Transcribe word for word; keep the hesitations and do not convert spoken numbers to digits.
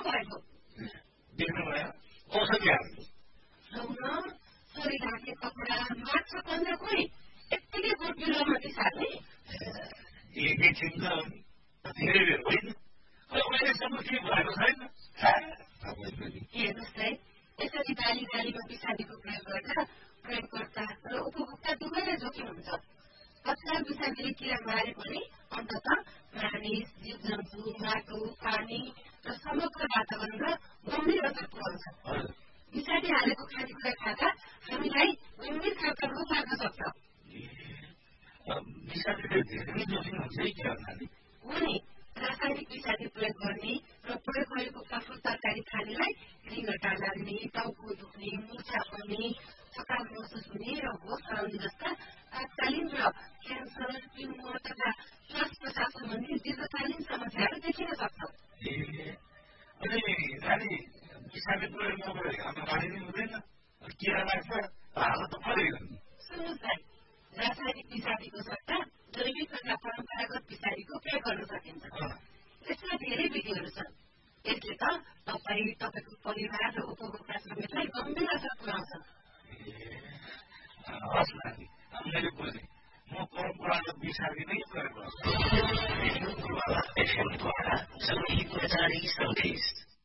भएको देख्नुभयो औषधिहरू सुन छोरी ढाके कपडा माछा पन्ध्र कोही यत्तिकै बोट बिरुवामा पिसार्ने एकैछिन त धेरै बेर होइन अहिलेसम्म के भएको छैन हेर्नुहोस् है यसरी बाली बालीमा पिसारीको प्रयोग गर्दा प्रयोगकर्ता र उपभोक्ता दुवैलाई जोखिम हुन्छ तत्काल पिसारीले किरा मारे पनि अन्तत मानिस जीव जन्तु माटो पानी र समग्र वातावरण र गम्भीर असर पुर्याउँछ पिसारी हालेको खानेकुरा खाँदा हामीलाई गम्भीर खालका रोग लाग्न सक्छ पिसारीले धेरै जोखिम हुन्छ है के भन्नाले हो नि रासायनिक पिसारी प्रयोग गर्ने र प्रयोग गरेको फलफुल तरकारी खानेलाई रिङ्गटा लाग्ने टाउको दुख्ने मुर्छा पर्ने थकान महसुस हुने र होस हराउने जस्ता तात्कालीन र क्यान्सर ट्युमर तथा श्वास प्रश्वास सम्बन्धी दीर्घकालीन समस्याहरू देखिन सक्छ अनि पिसारी प्रयोग नगरे घरमा बाली नै हुँदैन किरा लाग्छ हाल्न त पऱ्यो सुन्नुहोस् भाइ रासायनिक पिसारीको सट्टा जैविक तथा परम्परागत पिसारीको प्रयोग गर्न सकिन्छ यसमा धेरै विधिहरू छन् यसले त तपाईँ तपाईँको परिवार र उपभोक्ता समेतलाई गम्भीर असर पुर्याउँछ हस् नानी मैले बुझेँ म परम्परागत पिसारी नै प्रयोग गर्छु